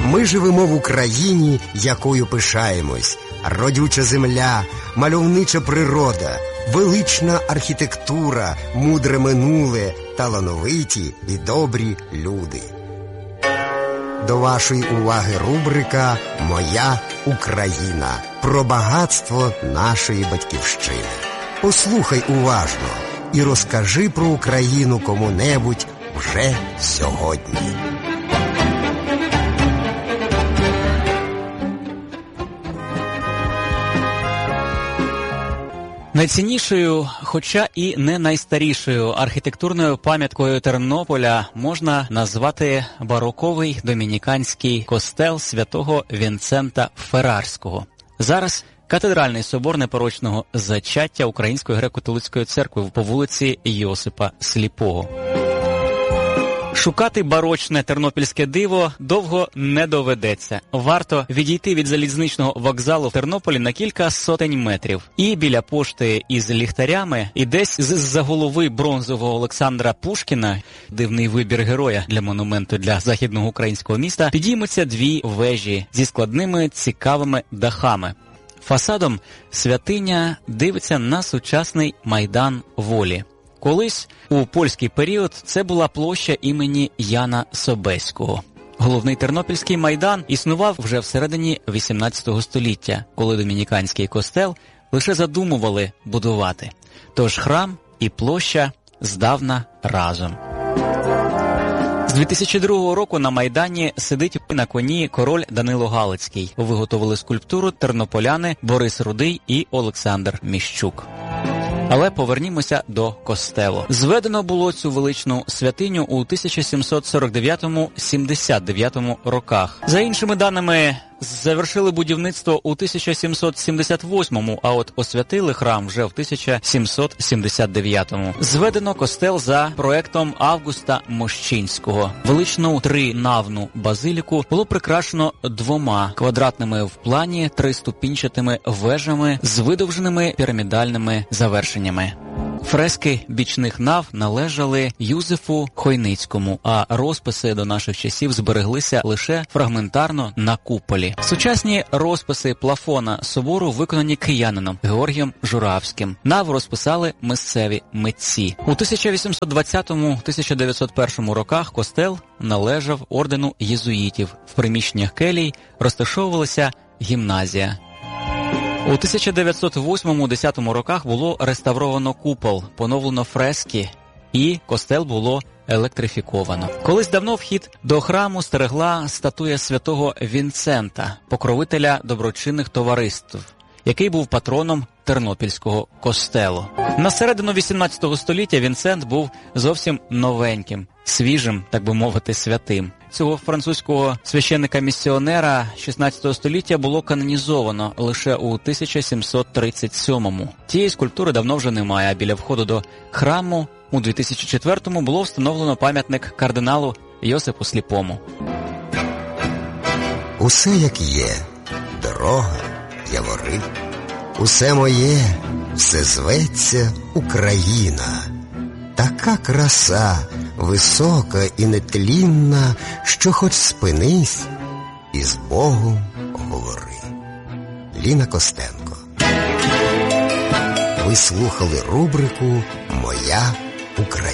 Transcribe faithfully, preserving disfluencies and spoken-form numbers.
Ми живемо в Україні, якою пишаємось. Родюча земля, мальовнича природа, велична архітектура, мудре минуле, талановиті і добрі люди. До вашої уваги рубрика «Моя Україна» про багатство нашої батьківщини. Послухай уважно і розкажи про Україну кому-небудь вже сьогодні. Найціннішою, хоча і не найстарішою архітектурною пам'яткою Тернополя можна назвати бароковий домініканський костел святого Вінсента Феррарського. Зараз катедральний собор непорочного зачаття Української греко-католицької церкви по вулиці Йосипа Сліпого. Шукати барочне тернопільське диво довго не доведеться. Варто відійти від залізничного вокзалу в Тернополі на кілька сотень метрів. І біля пошти із ліхтарями, і десь з-за голови бронзового Олександра Пушкіна, дивний вибір героя для монументу для західного українського міста, підіймуться дві вежі зі складними цікавими дахами. Фасадом святиня дивиться на сучасний Майдан Волі. Колись, у польський період, це була площа імені Яна Собеського. Головний Тернопільський майдан існував вже всередині вісімнадцятого століття, коли домініканський костел лише задумували будувати. Тож храм і площа здавна разом. З дві тисячі другого року на Майдані сидить на коні король Данило Галицький. Виготовили скульптуру тернополяни Борис Рудий і Олександр Міщук. Але повернімося до костелу. Зведено було цю величну святиню у тисяча сімсот сорок дев'ятому - сімдесят дев'ятому роках. За іншими даними, завершили будівництво у тисяча сімсот сімдесят восьмому, а от освятили храм вже в тисяча сімсот сімдесят дев'ятому. Зведено костел за проектом Августа Мощинського. Величну тринавну базиліку було прикрашено двома квадратними в плані триступінчатими вежами з видовженими пірамідальними завершеннями. Фрески бічних нав належали Юзефу Хойницькому, а розписи до наших часів збереглися лише фрагментарно на куполі. Сучасні розписи плафона собору виконані киянином Георгієм Журавським. Наву розписали місцеві митці. У тисяча вісімсот двадцятому - тисяча дев'ятсот першому роках костел належав ордену єзуїтів. В приміщеннях келій розташовувалася гімназія. У тисяча дев'ятсот восьмому - десятому роках було реставровано купол, поновлено фрески і костел було електрифіковано. Колись давно вхід до храму стерегла статуя святого Вінсента, покровителя доброчинних товариств, який був патроном Тернопільського костелу. На середину вісімнадцятого століття Вінсент був зовсім новеньким, свіжим, так би мовити, святим. Цього французького священника-місіонера шістнадцятого століття було канонізовано лише у тисяча сімсот тридцять сьомому. Тієї скульптури давно вже немає, а біля входу до храму у дві тисячі четвертому було встановлено пам'ятник кардиналу Йосипу Сліпому. Усе як є, дорога, явори, усе моє, все зветься Україна. Така краса, висока і нетлінна, що хоч спинись і з Богом говори. Ліна Костенко. Ви слухали рубрику «Моя Україна».